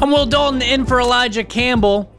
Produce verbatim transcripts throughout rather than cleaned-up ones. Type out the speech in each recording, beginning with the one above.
I'm Will Dalton, in for Elijah Campbell.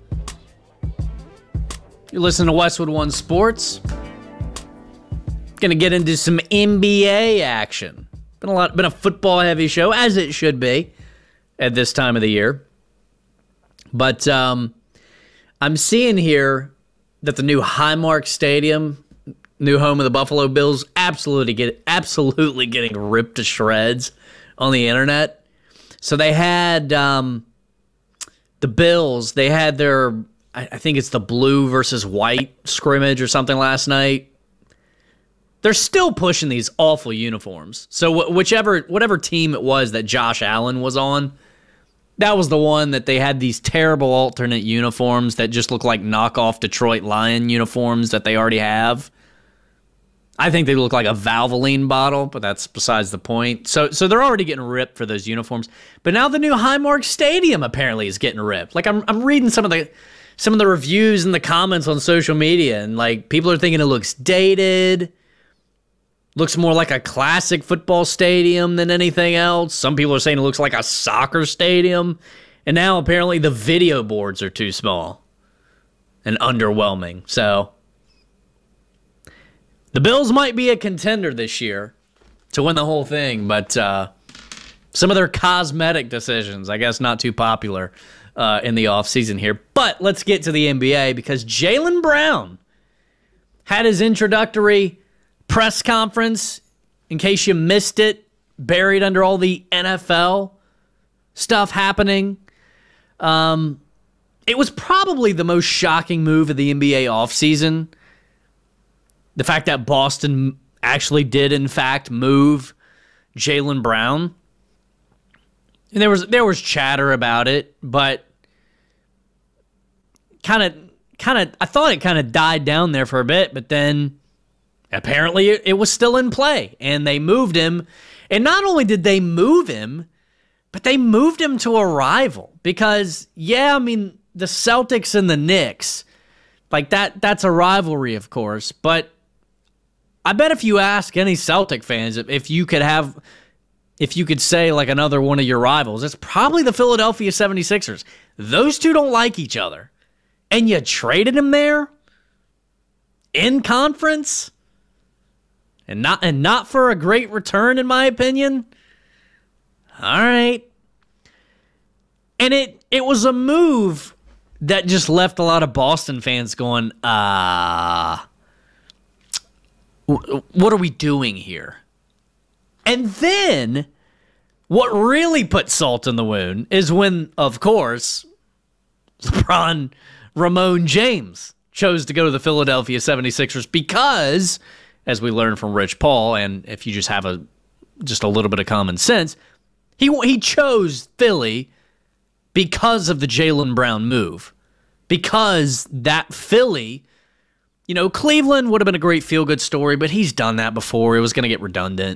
You're listening to Westwood One Sports. Gonna get into some N B A action. Been a lot, been a football-heavy show, as it should be at this time of the year. But um, I'm seeing here that the new Highmark Stadium, new home of the Buffalo Bills, absolutely get absolutely getting ripped to shreds on the internet. So they had um, the Bills. They had their, I, I think it's the blue versus white scrimmage or something last night. They're still pushing these awful uniforms. So whichever whatever team it was that Josh Allen was on, that was the one that they had these terrible alternate uniforms that just look like knockoff Detroit Lion uniforms that they already have. I think they look like a Valvoline bottle, but that's besides the point. So so they're already getting ripped for those uniforms. But now the new Highmark Stadium apparently is getting ripped. Like I'm I'm reading some of the some of the reviews and the comments on social media, and like people are thinking it looks dated. Looks more like a classic football stadium than anything else. Some people are saying it looks like a soccer stadium. And now apparently the video boards are too small and underwhelming. So the Bills might be a contender this year to win the whole thing, but uh, some of their cosmetic decisions, I guess, not too popular uh, in the offseason here. But let's get to the N B A because Jaylen Brown had his introductory press conference, in case you missed it, buried under all the N F L stuff happening. Um, it was probably the most shocking move of the N B A offseason. The fact that Boston actually did, in fact, move Jaylen Brown. And there was there was chatter about it, but kind of, kind of, I thought it kind of died down there for a bit, but then apparently it was still in play, and they moved him. And not only did they move him, but they moved him to a rival. Because, yeah, I mean, the Celtics and the Knicks, like that, that's a rivalry, of course. But I bet if you ask any Celtic fans if you could have, if you could say like another one of your rivals, it's probably the Philadelphia seventy-sixers. Those two don't like each other. And you traded him there? In conference? And not and not for a great return, in my opinion. All right. And it it was a move that just left a lot of Boston fans going, ah, uh, what are we doing here? And then what really put salt in the wound is when, of course, LeBron Ramon James chose to go to the Philadelphia seventy-sixers because, as we learned from Rich Paul, and if you just have a just a little bit of common sense, he he chose Philly because of the Jaylen Brown move. Because that Philly, you know, Cleveland would have been a great feel-good story, but he's done that before. It was going to get redundant.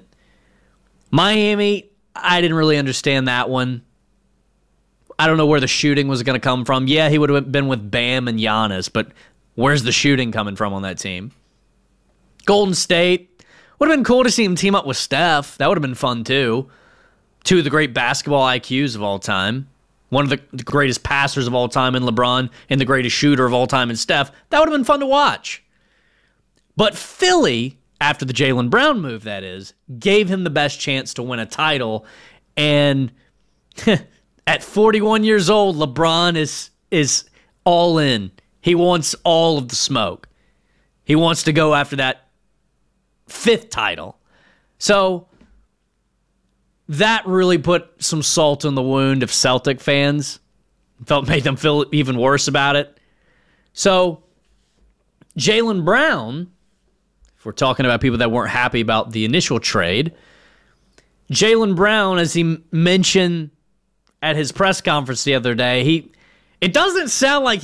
Miami, I didn't really understand that one. I don't know where the shooting was going to come from. Yeah, he would have been with Bam and Giannis, but where's the shooting coming from on that team? Golden State. Would have been cool to see him team up with Steph. That would have been fun, too. Two of the great basketball I Qs of all time. One of the, the greatest passers of all time in LeBron and the greatest shooter of all time in Steph. That would have been fun to watch. But Philly, after the Jaylen Brown move, that is, gave him the best chance to win a title. And at forty-one years old, LeBron is is all in. He wants all of the smoke. He wants to go after that fifth title. So that really put some salt in the wound of Celtic fans. Felt made them feel even worse about it. So Jaylen Brown, if we're talking about people that weren't happy about the initial trade, Jaylen Brown, as he mentioned at his press conference the other day, he it doesn't sound like